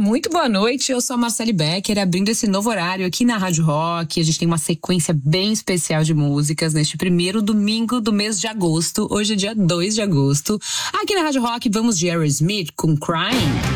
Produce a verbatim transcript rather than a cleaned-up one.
muito boa noite. Eu sou a Marcele Becker, abrindo esse novo horário aqui na Rádio Rock. A gente tem uma sequência bem especial de músicas neste primeiro domingo do mês de agosto. Hoje é dia dois de agosto. Aqui na Rádio Rock vamos de Aerosmith com Crying.